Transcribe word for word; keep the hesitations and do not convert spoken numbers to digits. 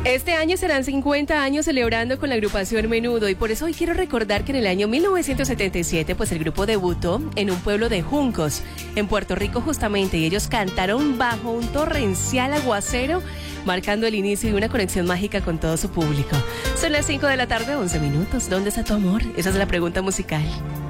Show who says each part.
Speaker 1: Este año serán cincuenta años celebrando con la agrupación Menudo, y por eso hoy quiero recordar que en el año mil novecientos setenta y siete pues el grupo debutó en un pueblo de Juncos, en Puerto Rico justamente, y ellos cantaron bajo un torrencial aguacero, marcando el inicio de una conexión mágica con todo su público. Son las cinco de la tarde, once minutos. ¿Dónde está tu amor? Esa es la pregunta musical.